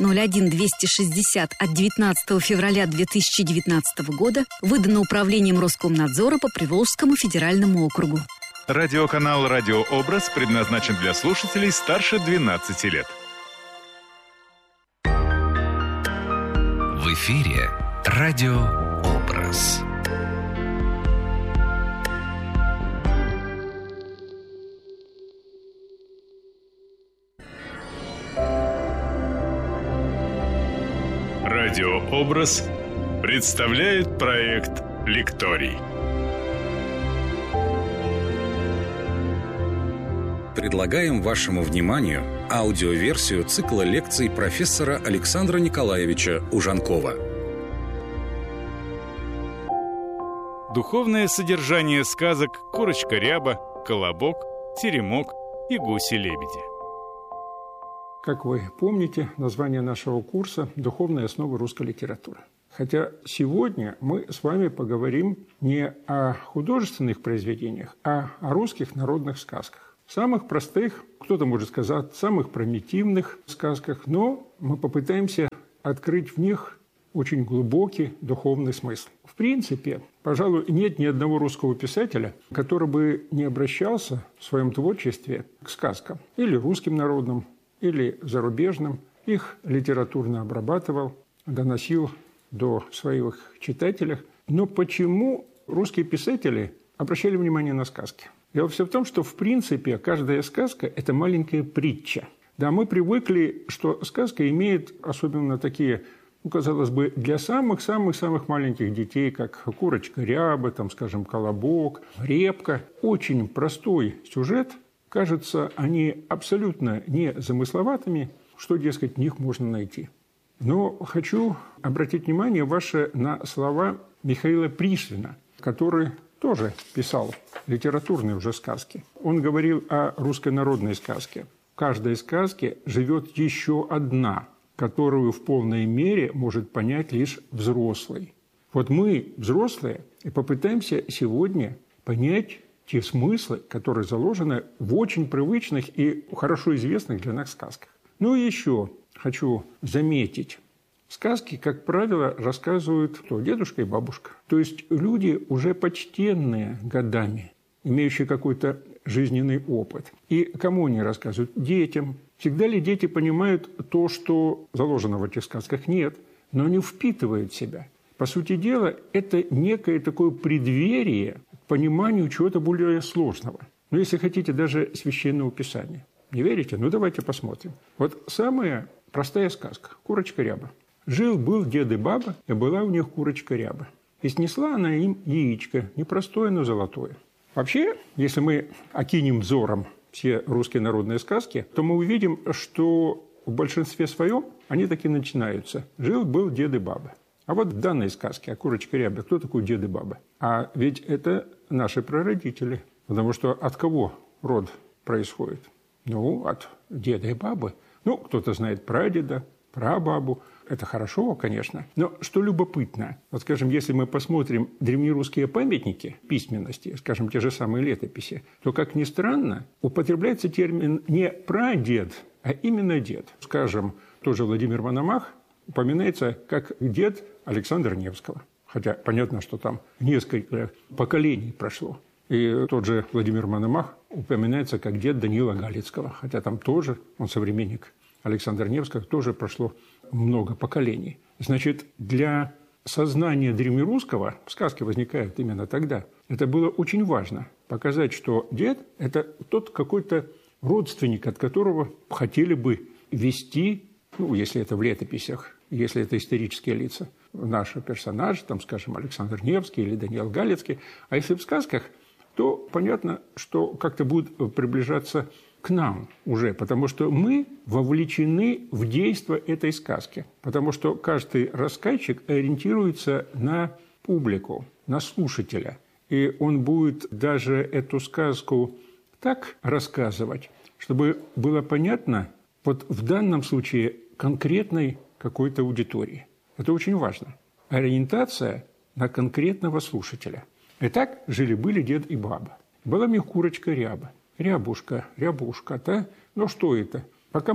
01-260 от 19 февраля 2019 года выдано Управлением Роскомнадзора по Приволжскому федеральному округу. Радиоканал «Радиообраз» предназначен для слушателей старше 12 лет. В эфире «Радиообраз». «Радиообраз» представляет проект «Лекторий». Предлагаем вашему вниманию аудиоверсию цикла лекций профессора Александра Николаевича Ужанкова. Духовное содержание сказок «Курочка-ряба», «Колобок», «Теремок» и «Гуси-лебеди». Как вы помните, название нашего курса «Духовные основы русской литературы». Хотя сегодня мы с вами поговорим не о художественных произведениях, а о русских народных сказках. Самых простых, кто-то может сказать, самых примитивных сказках, но мы попытаемся открыть в них очень глубокий духовный смысл. В принципе, пожалуй, нет ни одного русского писателя, который бы не обращался в своем творчестве к сказкам, или русским народным, или зарубежным, их литературно обрабатывал, доносил до своих читателей. Но почему русские писатели обращали внимание на сказки? Дело все в том, что, в принципе, каждая сказка – это маленькая притча. Да, мы привыкли, что сказка имеет особенно такие, казалось бы, для самых-самых-самых маленьких детей, как «Курочка-ряба», там, скажем, «Колобок», «Репка». Очень простой сюжет. Кажется, они абсолютно не замысловатыми, что, дескать, в них можно найти. Но хочу обратить внимание ваше на слова Михаила Пришвина, который тоже писал литературные уже сказки. Он говорил о русской народной сказке. В каждой сказке живет еще одна, которую в полной мере может понять лишь взрослый. Вот мы, взрослые, и попытаемся сегодня понять те смыслы, которые заложены в очень привычных и хорошо известных для нас сказках. Ну и еще хочу заметить. Сказки, как правило, рассказывают кто? Дедушка и бабушка. То есть люди уже почтенные годами, имеющие какой-то жизненный опыт. И кому они рассказывают? Детям. Всегда ли дети понимают то, что заложено в этих сказках? Нет. Но они впитывают в себя. По сути дела, это некое такое преддверие к пониманию чего-то более сложного. Ну, если хотите, даже священного писания. Не верите? Ну, давайте посмотрим. Вот самая простая сказка «Курочка-ряба». Жил-был дед и баба, и была у них курочка-ряба. И снесла она им яичко, непростое, но золотое. Вообще, если мы окинем взором все русские народные сказки, то мы увидим, что в большинстве своем они таки начинаются. Жил-был дед и баба. А вот в данной сказке о курочке-рябе кто такой дед и баба? А ведь это наши прародители. Потому что от кого род происходит? Ну, от деда и бабы. Ну, кто-то знает прадеда, прабабу. Это хорошо, конечно. Но что любопытно, вот, скажем, если мы посмотрим древнерусские памятники письменности, скажем, те же самые летописи, то, как ни странно, употребляется термин не прадед, а именно дед. Скажем, тоже Владимир Мономах упоминается как дед Александра Невского. Хотя понятно, что там несколько поколений прошло. И тот же Владимир Мономах упоминается как дед Даниила Галицкого. Хотя там тоже, он современник Александра Невского, тоже прошло много поколений. Значит, для сознания древнерусского сказки возникают именно тогда. Это было очень важно. Показать, что дед – это тот какой-то родственник, от которого хотели бы вести, ну, если это в летописях, если это исторические лица, наши персонажи, там, скажем, Александр Невский или Даниил Галицкий. А если в сказках, то понятно, что как-то будет приближаться к нам уже, потому что мы вовлечены в действо этой сказки, потому что каждый рассказчик ориентируется на публику, на слушателя, и он будет даже эту сказку так рассказывать, чтобы было понятно вот в данном случае конкретной какой-то аудитории. Это очень важно. Ориентация на конкретного слушателя. Итак, жили-были дед и баба. Была у них курочка-ряба. Рябушка, рябушка, да? Ну что это? Пока мы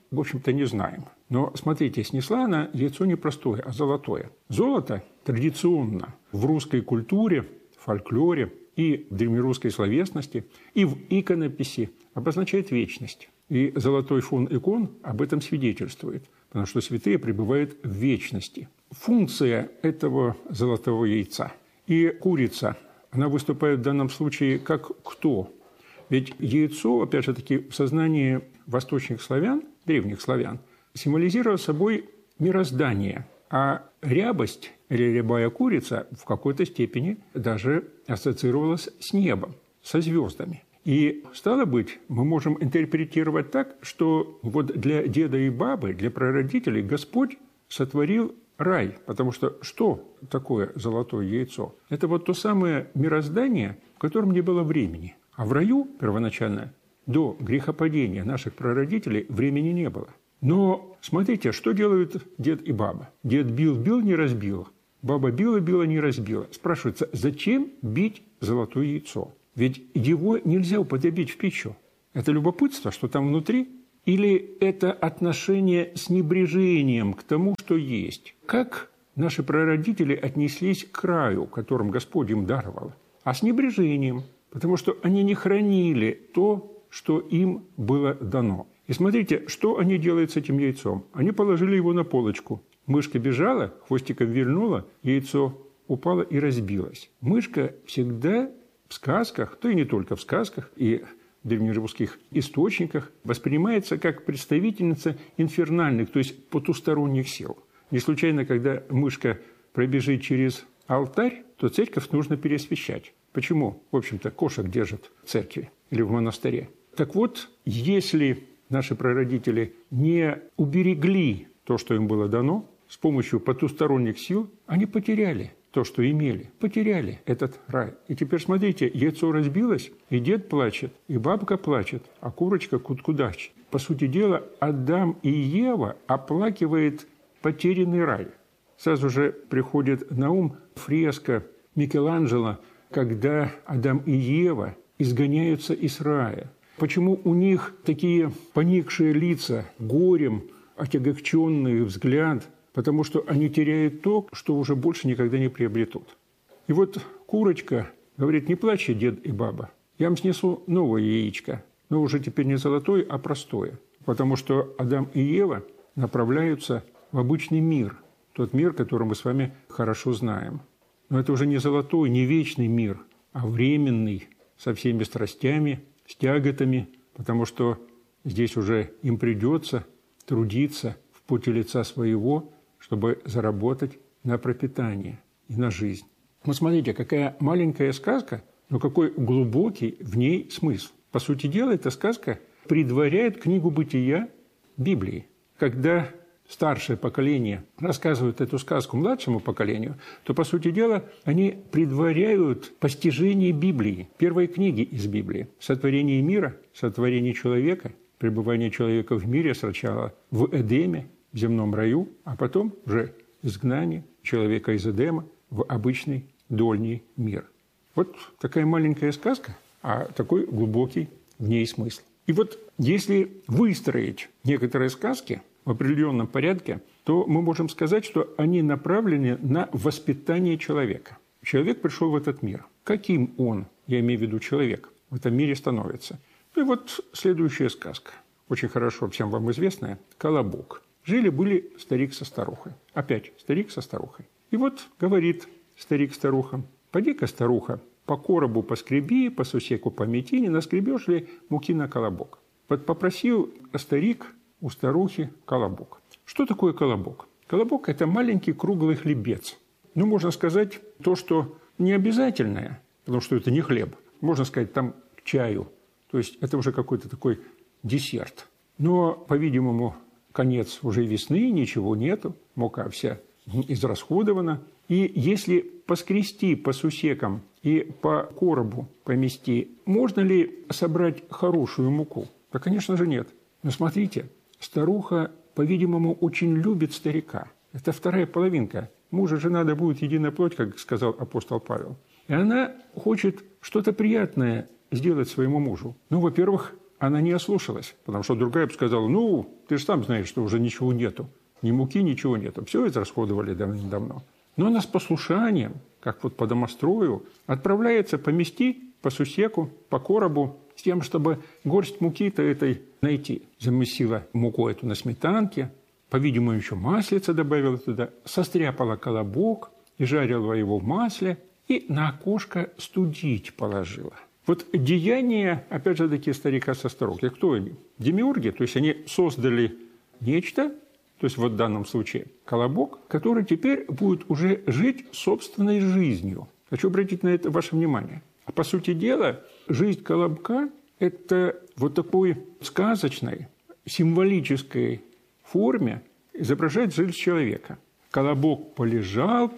в общем-то, не знаем. Но, смотрите, снесла она яйцо не простое, а золотое. Золото традиционно в русской культуре, фольклоре и в древнерусской словесности, и в иконописи обозначает вечность. И золотой фон икон об этом свидетельствует, потому что святые пребывают в вечности. Функция этого золотого яйца и курица, она выступает в данном случае как кто? Ведь яйцо, опять же таки, в сознании восточных славян, древних славян, символизировало собой мироздание, а рябость или рябая курица в какой-то степени даже ассоциировалась с небом, со звездами. И, стало быть, мы можем интерпретировать так, что вот для деда и бабы, для прародителей Господь сотворил рай, потому что такое золотое яйцо? Это вот то самое мироздание, в котором не было времени. А в раю первоначально, до грехопадения наших прародителей, времени не было. Но смотрите, что делают дед и баба. Дед бил, не разбил. Баба била, не разбила. Спрашивается, зачем бить золотое яйцо? Ведь его нельзя уподобить в пищу. Это любопытство, что там внутри? Или это отношение с небрежением к тому, что есть? Как наши прародители отнеслись к раю, которым Господь им даровал? А с небрежением, потому что они не хранили то, что им было дано. И смотрите, что они делают с этим яйцом. Они положили его на полочку. Мышка бежала, хвостиком вильнула, яйцо упало и разбилось. Мышка всегда в сказках, да и не только в сказках, и в древнерусских источниках воспринимается как представительница инфернальных, то есть потусторонних сил. Не случайно, когда мышка пробежит через алтарь, то церковь нужно переосвящать. Почему? В общем-то, кошек держат в церкви или в монастыре. Так вот, если наши прародители не уберегли то, что им было дано, с помощью потусторонних сил, они потеряли то, что имели, потеряли этот рай. И теперь смотрите, яйцо разбилось, и дед плачет, и бабка плачет, а курочка куткудачит. По сути дела, Адам и Ева оплакивают потерянный рай. Сразу же приходит на ум фреска Микеланджело, когда Адам и Ева изгоняются из рая. Почему у них такие поникшие лица, горем, отягченный взгляд? Потому что они теряют то, что уже больше никогда не приобретут. И вот курочка говорит, не плачьте, дед и баба, я вам снесу новое яичко, но уже теперь не золотое, а простое. Потому что Адам и Ева направляются в обычный мир, тот мир, который мы с вами хорошо знаем. Но это уже не золотой, не вечный мир, а временный, со всеми страстями, с тяготами, потому что здесь уже им придется трудиться в поте лица своего, чтобы заработать на пропитание и на жизнь. Вот смотрите, какая маленькая сказка, но какой глубокий в ней смысл. По сути дела, эта сказка предваряет книгу «Бытия» Библии. Когда старшее поколение рассказывает эту сказку младшему поколению, то, по сути дела, они предваряют постижение Библии, первой книги из Библии. Сотворение мира, сотворение человека, пребывание человека в мире сначала в Эдеме, в земном раю, а потом уже изгнание человека из Эдема в обычный дольний мир. Вот такая маленькая сказка, а такой глубокий в ней смысл. И вот если выстроить некоторые сказки в определенном порядке, то мы можем сказать, что они направлены на воспитание человека. Человек пришел в этот мир. Каким он, я имею в виду человек, в этом мире становится? Ну и вот следующая сказка, очень хорошо всем вам известная, «Колобок». Жили-были старик со старухой. Опять старик со старухой. И вот говорит старик старуха, поди-ка, старуха, по коробу поскреби, по сусеку помети, не наскребешь ли муки на колобок? Вот попросил старик у старухи колобок. Что такое колобок? Колобок – это маленький круглый хлебец. Ну, можно сказать, то, что не обязательное, потому что это не хлеб. Можно сказать, там к чаю. То есть это уже какой-то такой десерт. Но, по-видимому, конец уже весны, ничего нету, мука вся израсходована. И если поскрести по сусекам и по коробу помести, можно ли собрать хорошую муку? Да, конечно же, нет. Но смотрите, старуха, по-видимому, очень любит старика. Это вторая половинка. Муж и жена да будет единая плоть, как сказал апостол Павел. И она хочет что-то приятное сделать своему мужу. Ну, во-первых, она не ослушалась, потому что другая бы сказала, ну, ты же сам знаешь, что уже ничего нету, ни муки, ничего нету, все израсходовали давным-давно. Но она с послушанием, как вот по домострою, отправляется помести по сусеку, по коробу, с тем, чтобы горсть муки-то этой найти. Замесила муку эту на сметанке, по-видимому, еще маслица добавила туда, состряпала колобок и жарила его в масле, и на окошко студить положила. Вот деяния, опять же, такие старика со Сороки. Кто они? Демиурги, то есть они создали нечто, то есть вот в данном случае колобок, который теперь будет уже жить собственной жизнью. Хочу обратить на это ваше внимание. А по сути дела, жизнь колобка – это вот такой сказочной, символической форме изображает жизнь человека. Колобок полежал,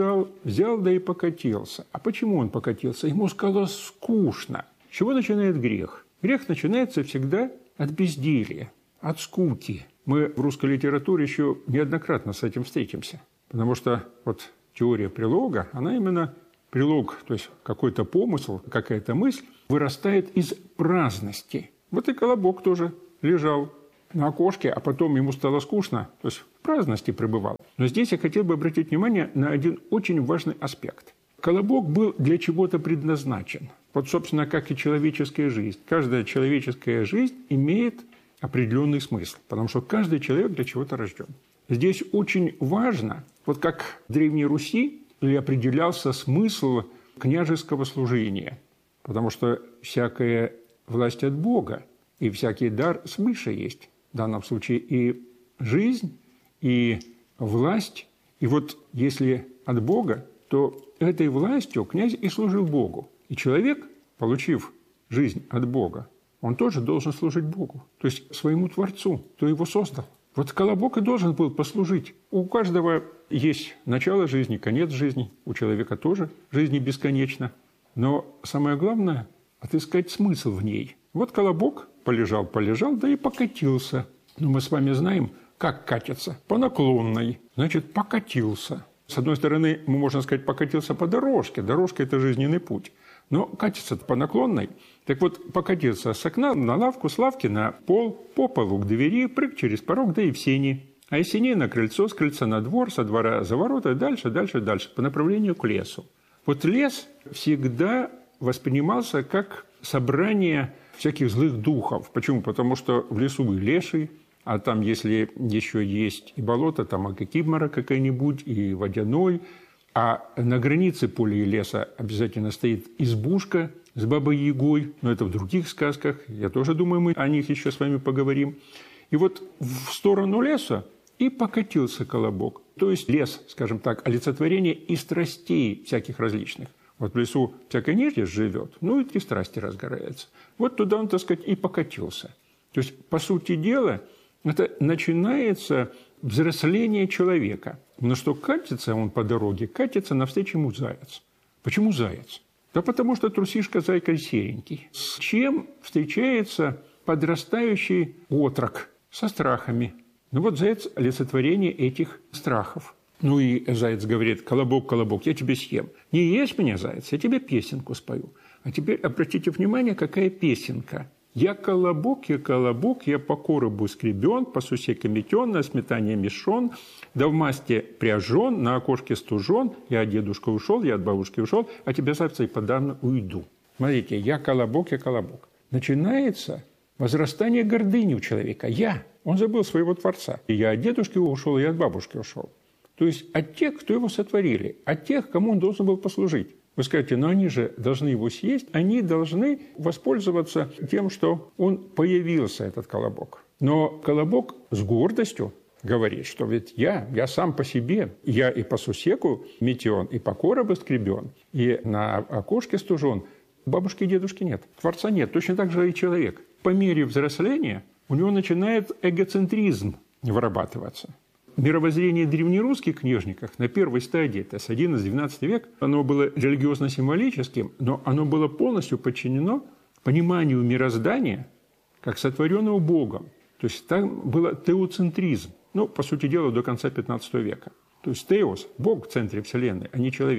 взял да и покатился. А почему он покатился? Ему стало скучно. С чего начинает грех? Грех начинается всегда от безделья, от скуки. Мы в русской литературе еще неоднократно с этим встретимся. Потому что вот теория прилога, она именно прилог, то есть какой-то помысл, какая-то мысль, вырастает из праздности. Вот и колобок тоже лежал на окошке, а потом ему стало скучно, то есть в праздности пребывал. Но здесь я хотел бы обратить внимание на один очень важный аспект. Колобок был для чего-то предназначен. Вот, собственно, как и человеческая жизнь. Каждая человеческая жизнь имеет определенный смысл, потому что каждый человек для чего-то рожден. Здесь очень важно, вот как в Древней Руси определялся смысл княжеского служения, потому что всякая власть от Бога и всякий дар свыше есть. В данном случае и жизнь, и власть. И вот если от Бога, то этой властью князь и служил Богу. И человек, получив жизнь от Бога, он тоже должен служить Богу, то есть своему Творцу, кто его создал. Вот колобок и должен был послужить. У каждого есть начало жизни, конец жизни, у человека тоже жизнь бесконечна. Но самое главное – отыскать смысл в ней. Вот колобок полежал, да и покатился. Но мы с вами знаем, как катится. По наклонной, значит, покатился. С одной стороны, мы можем сказать, покатился по дорожке. Дорожка – это жизненный путь. Но катится по наклонной. Так вот, покатился с окна на лавку, с лавки на пол, по полу к двери, прыг через порог, да и в сени. А из сеней на крыльцо, с крыльца на двор, со двора за ворота, и дальше, по направлению к лесу. Вот лес всегда воспринимался как собрание всяких злых духов. Почему? Потому что в лесу и леший, а там, если еще есть и болото, там и кикимора какая-нибудь, и водяной. А на границе поля и леса обязательно стоит избушка с бабой-ягой. Но это в других сказках. Я тоже думаю, мы о них еще с вами поговорим. И вот в сторону леса и покатился колобок. То есть лес, скажем так, олицетворение и страстей всяких различных. Вот в лесу всякая нечисть живет, ну и 3 страсти разгораются. Вот туда он, так сказать, и покатился. То есть, по сути дела, это начинается взросление человека. Но что катится он по дороге, катится навстречу ему заяц. Почему заяц? Да потому что трусишка зайка серенький. С чем встречается подрастающий отрок? Со страхами. Ну вот заяц – олицетворение этих страхов. Ну и заяц говорит: колобок, колобок, я тебя съем. Не ешь меня, заяц, я тебе песенку спою. А теперь обратите внимание, какая песенка. Я колобок, я по коробу скребен, по сусеке метен, на сметане мешон, да в масте пряжен, на окошке стужен, я от дедушки ушел, я от бабушки ушел, а тебя, зайца, и подавно уйду. Смотрите, я колобок. Начинается возрастание гордыни у человека. Он забыл своего Творца. И я от дедушки ушел, и от бабушки ушел. То есть от тех, кто его сотворили, от тех, кому он должен был послужить. Вы скажете, но они же должны его съесть, они должны воспользоваться тем, что он появился, этот колобок. Но колобок с гордостью говорит, что ведь я сам по себе, я и по сусеку метен, и по коробу скребен, и на окошке стужен. Бабушки и дедушки нет, Творца нет, точно так же и человек. По мере взросления у него начинает эгоцентризм вырабатываться. Мировоззрение древнерусских книжников на первой стадии, это с XI-XII век, оно было религиозно-символическим, но оно было полностью подчинено пониманию мироздания как сотворенного Богом. То есть там был теоцентризм, по сути дела, до конца XV века. То есть теос – Бог в центре Вселенной, а не человек.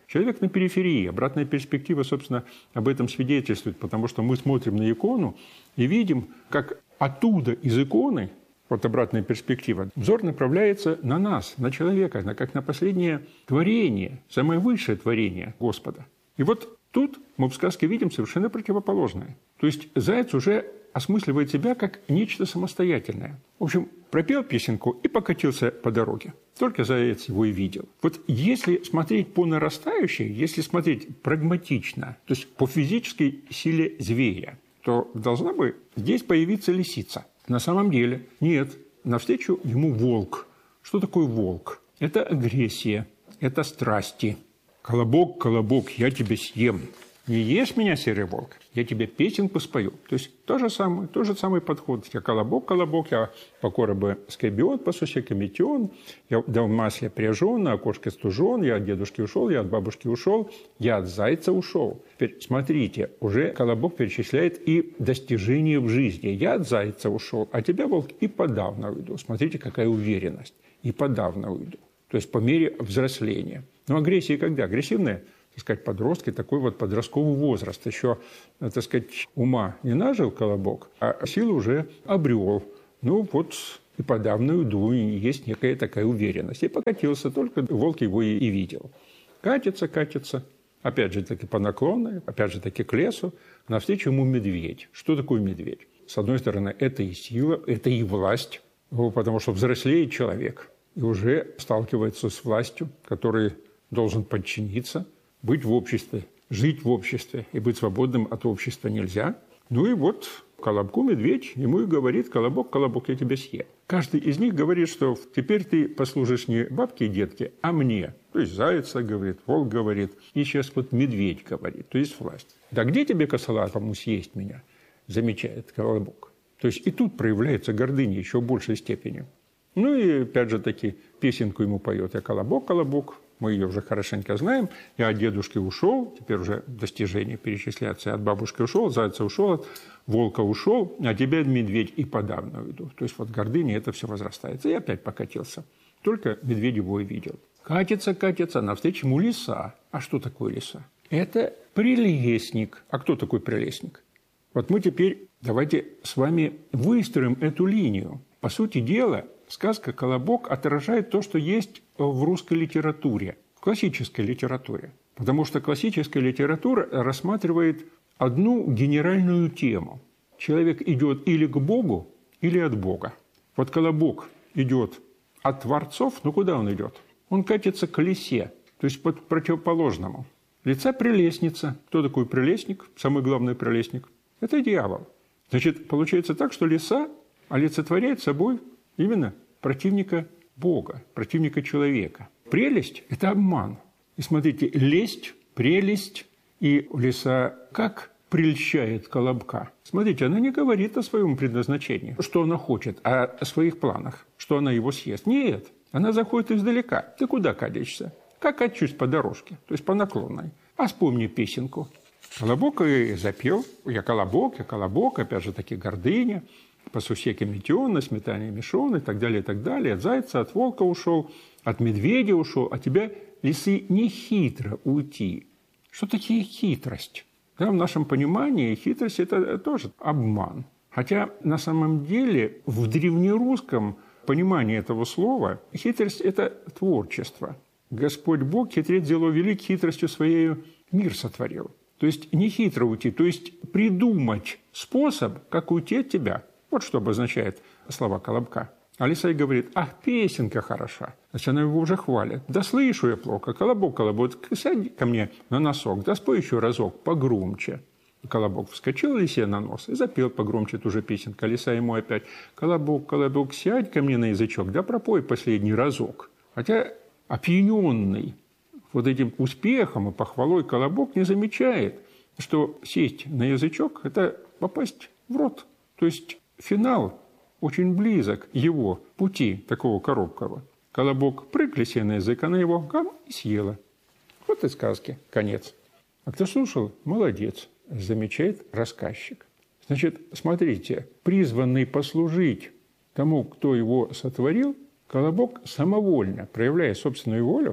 Человек на периферии. Обратная перспектива, собственно, об этом свидетельствует, потому что мы смотрим на икону и видим, как оттуда, из иконы, вот обратная перспектива, взор направляется на нас, на человека, как на последнее творение, самое высшее творение Господа. И вот тут мы в сказке видим совершенно противоположное. То есть заяц уже осмысливает себя как нечто самостоятельное. В общем, пропел песенку и покатился по дороге. Только заяц его и видел. Вот если смотреть по нарастающей, если смотреть прагматично, то есть по физической силе зверя, то должна бы здесь появиться лисица. На самом деле нет. Навстречу ему волк. Что такое волк? Это агрессия, это страсти. «Колобок, колобок, я тебя съем. Не ешь меня, серый волк, я тебе песенку спою». То есть тот же самый подход. Я колобок, колобок, я по коробу скребен, по сусеке метен, я в масле пряжен, на окошке стужен, я от дедушки ушел, я от бабушки ушел, я от зайца ушел. Теперь смотрите, уже колобок перечисляет и достижения в жизни. Я от зайца ушел, а тебя, волк, и подавно уйду. Смотрите, какая уверенность. И подавно уйду. То есть по мере взросления. Но агрессия когда? Агрессивная, так сказать, подростки, такой вот подростковый возраст. Еще, так сказать, ума не нажил колобок, а силу уже обрел. Ну вот и подавно уйду, и есть некая такая уверенность. И покатился, только волк его и видел. Катится, катится. Опять же таки по наклонной, опять же таки к лесу. Навстречу ему медведь. Что такое медведь? С одной стороны, это и сила, это и власть. Потому что взрослеет человек и уже сталкивается с властью, которой должен подчиниться, быть в обществе, жить в обществе и быть свободным от общества нельзя. Ну и вот колобку медведь ему и говорит: «Колобок, колобок, я тебя съем». Каждый из них говорит, что теперь ты послужишь не бабке и детке, а мне. То есть заяц говорит, волк говорит, и сейчас вот медведь говорит, то есть власть. «Да где тебе, косолапому, съесть меня?» замечает колобок. То есть и тут проявляется гордыня еще в большей степени. Ну и опять же таки песенку ему поет: «Я колобок, колобок». Мы ее уже хорошенько знаем. Я от дедушки ушел, теперь уже достижения перечисляются. Я от бабушки ушел, от зайца ушел, от волка ушел, а тебя, медведь, и подавно уйду. То есть вот гордыня, это все возрастает. И опять покатился. Только медведь его и видел. Катится, катится, навстречу ему лиса. А что такое лиса? Это прелестник. А кто такой прелестник? Вот мы теперь давайте с вами выстроим эту линию. По сути дела, сказка «Колобок» отражает то, что есть в русской литературе, в классической литературе. Потому что классическая литература рассматривает одну генеральную тему. Человек идет или к Богу, или от Бога. Вот «Колобок» идет от творцов, но куда он идет? Он катится к лисе, то есть под противоположному. Лиса прелестница. Кто такой прелестник? Самый главный прелестник – это дьявол. Значит, получается так, что лиса олицетворяет собой именно противника Бога, противника человека. Прелесть – это обман. И смотрите, лесть, прелесть и лиса как прельщает колобка. Смотрите, она не говорит о своем предназначении, что она хочет, а о своих планах, что она его съест. Нет, она заходит издалека. Ты куда катишься? Как качусь по дорожке, то есть по наклонной. А вспомни песенку. Колобок и запел. Я колобок, опять же таки гордыня. По сусеке метен, на сметане мешон и так далее, и так далее. От зайца, от волка ушел, от медведя ушел, а тебя, лисы, не хитро уйти. Что такое хитрость? Да, в нашем понимании хитрость – это тоже обман. Хотя на самом деле в древнерусском понимании этого слова хитрость – это творчество. Господь Бог хитрец дело велик, хитростью своей мир сотворил. То есть не хитро уйти, то есть придумать способ, как уйти от тебя. Вот что обозначает слова колобка. А лиса говорит: «Ах, песенка хороша». Значит, она его уже хвалит. «Да слышу я плохо. Колобок, колобок, сядь ко мне на носок, да спой еще разок погромче». Колобок вскочил лисе на нос и запел погромче ту же песенку. Лиса ему опять: «Колобок, колобок, сядь ко мне на язычок, да пропой последний разок». Хотя опьяненный вот этим успехом и похвалой колобок не замечает, что сесть на язычок – это попасть в рот. То есть финал очень близок его пути, такого коробкого. Колобок прыг лисе на язык, она его и съела. Вот и сказки. Конец. А кто слушал? Молодец, замечает рассказчик. Значит, смотрите, призванный послужить тому, кто его сотворил, колобок самовольно, проявляя собственную волю,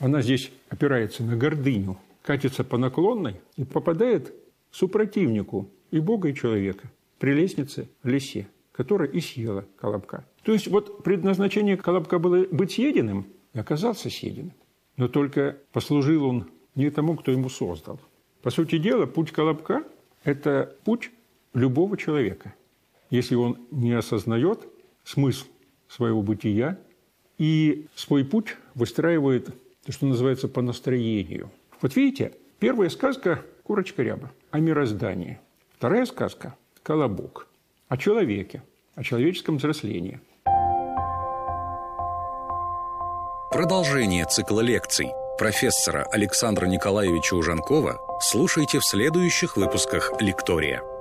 она здесь опирается на гордыню, катится по наклонной и попадает супротивнику и Бога, и человека при лестнице в лесе, которая и съела Колобка. То есть вот предназначение Колобка было быть съеденным, и оказался съеденным. Но только послужил он не тому, кто ему создал. По сути дела, путь Колобка – это путь любого человека, если он не осознает смысл своего бытия и свой путь выстраивает, то, что называется, по настроению. Вот видите, первая сказка «Курочка Ряба» о мироздании. Вторая сказка «Колобок» о человеке, о человеческом взрослении. Продолжение цикла лекций профессора Александра Николаевича Ужанкова слушайте в следующих выпусках «Лектория».